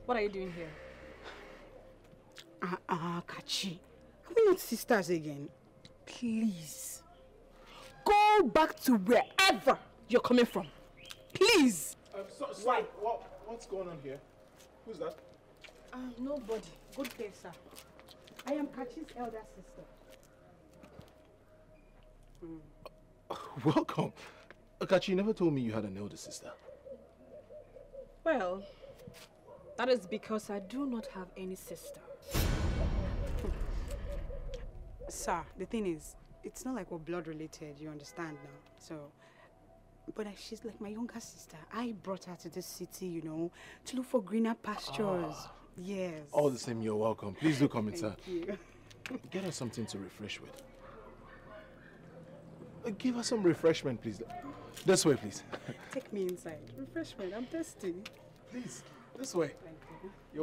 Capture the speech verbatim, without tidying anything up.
What are you doing here? Ah, uh, uh, Kachi. Are we not sisters again? Please. Go back to wherever you're coming from. Please. Uh, so, so, Why? What, what's going on here? Who's that? Uh, nobody. Good day, sir. I am Kachi's elder sister. Mm. Uh, welcome. Kachi, you never told me you had an elder sister. Well, that is because I do not have any sister. Sir, the thing is, it's not like we're blood related, you understand now. So, but she's like my younger sister. I brought her to this city, you know, to look for greener pastures. Ah. Yes. All the same, you're welcome. Please do come inside. Thank you. Get us something to refresh with. Uh, give us some refreshment, please. This way, please. Take me inside. Refreshment, I'm thirsty. Please, this way. Thank you. You're